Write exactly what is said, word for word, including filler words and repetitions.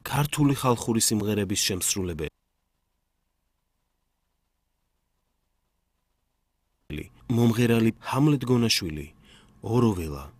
ქართული ხალხური სიმღერების შემსრულებელი, მომღერალი ჰამლეტ გონაშვილი, ოროველა.